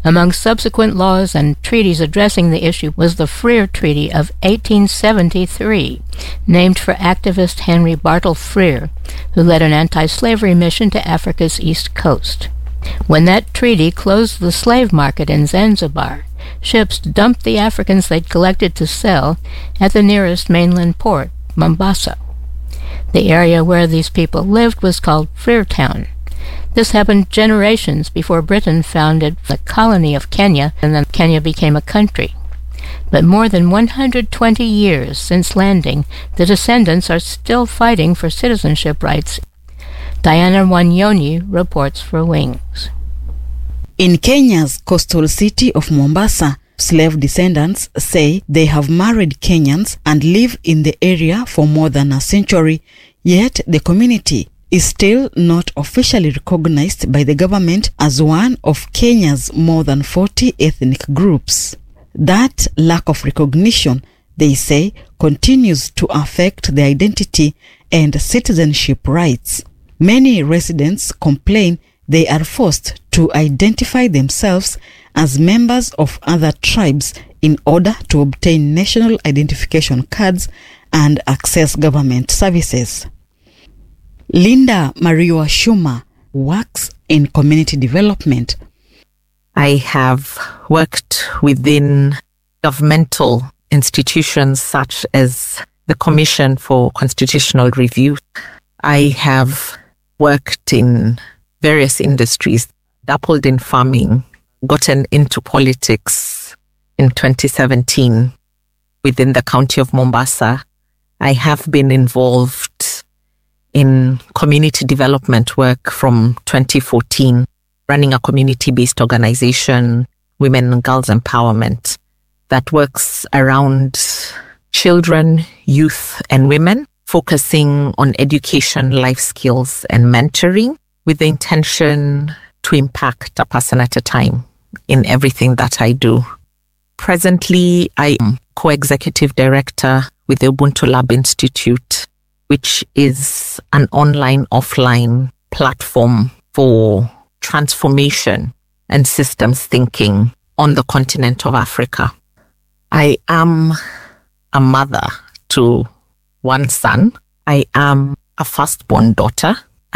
Among subsequent laws and treaties addressing the issue was the Freer Treaty of 1873, named for activist Henry Bartle Freer, who led an anti-slavery mission to Africa's east coast. When that treaty closed the slave market in Zanzibar, ships dumped the Africans they'd collected to sell at the nearest mainland port, Mombasa. The area where these people lived was called Freertown. This happened generations before Britain founded the colony of Kenya, and then Kenya became a country. But more than 120 years since landing, the descendants are still fighting for citizenship rights. Diana Wanyonyi reports for Wings. In Kenya's coastal city of Mombasa, slave descendants say they have married Kenyans and live in the area for more than a century, yet the community is still not officially recognized by the government as one of Kenya's more than 40 ethnic groups. That lack of recognition, they say, continues to affect their identity and citizenship rights. Many residents complain they are forced to identify themselves as members of other tribes in order to obtain national identification cards and access government services. Linda Mariwa Shuma works in community development. I have worked within governmental institutions such as the Commission for Constitutional Review. I have worked in various industries, dabbled in farming, gotten into politics in 2017 within the county of Mombasa. I have been involved in community development work from 2014, running a community-based organization, Women and Girls Empowerment, that works around children, youth, and women, focusing on education, life skills, and mentoring with the intention to impact a person at a time in everything that I do. Presently, I am co-executive director with the Ubuntu Lab Institute, which is an online-offline platform for transformation and systems thinking on the continent of Africa. I am a mother to one son. I am a firstborn daughter.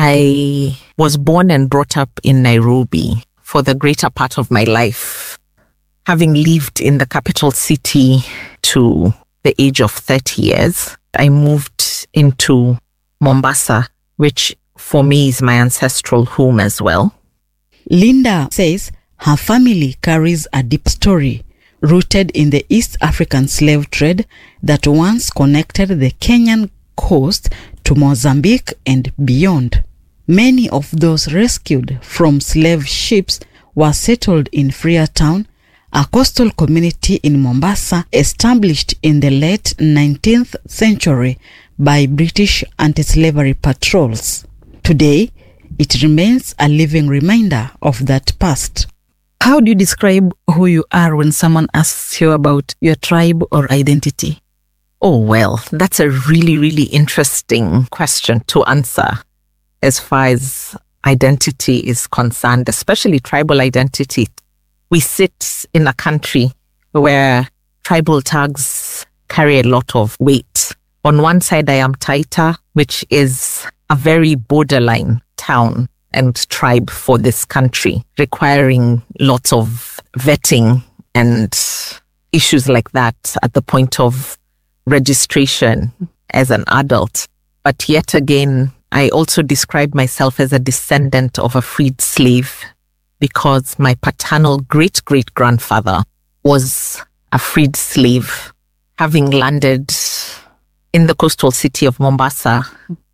I was born and brought up in Nairobi for the greater part of my life, having lived in the capital city to the age of 30 years. I moved into Mombasa, which for me is my ancestral home as well. Linda says her family carries a deep story rooted in the East African slave trade that once connected the Kenyan coast to Mozambique and beyond. Many of those rescued from slave ships were settled in Freertown, a coastal community in Mombasa established in the late 19th century by British anti-slavery patrols. Today, it remains a living reminder of that past. How do you describe who you are when someone asks you about your tribe or identity? Oh, well, that's a really, really interesting question to answer as far as identity is concerned, especially tribal identity. We sit in a country where tribal tags carry a lot of weight. On one side, I am Taita, which is a very borderline town and tribe for this country, requiring lots of vetting and issues like that at the point of registration as an adult. But yet again, I also describe myself as a descendant of a freed slave because my paternal great-great-grandfather was a freed slave, having landed in the coastal city of Mombasa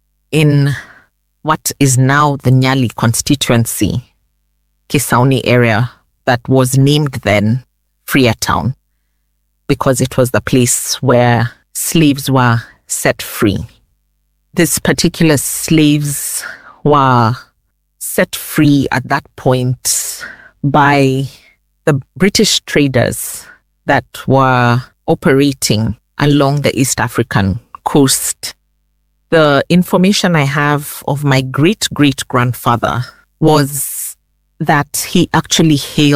in what is now the Nyali constituency, Kisauni area, that was named then Freertown, because it was the place where slaves were set free. These particular slaves were set free at that point by the British traders that were operating along the East African coast. The information I have of my great-great-grandfather was that he actually hailed